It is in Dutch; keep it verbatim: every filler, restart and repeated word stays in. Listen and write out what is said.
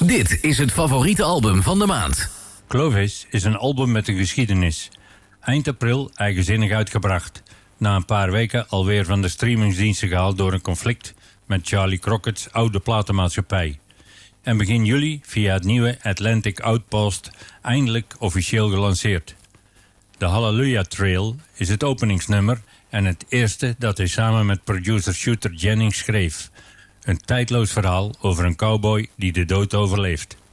Dit is het favoriete album van de maand. Clovis is een album met een geschiedenis. Eind april eigenzinnig uitgebracht. Na een paar weken alweer van de streamingsdiensten gehaald door een conflict met Charlie Crockett's oude platenmaatschappij. En begin juli via het nieuwe Atlantic Outpost eindelijk officieel gelanceerd. De Hallelujah Trail is het openingsnummer en het eerste dat hij samen met producer Shooter Jennings schreef. Een tijdloos verhaal over een cowboy die de dood overleeft.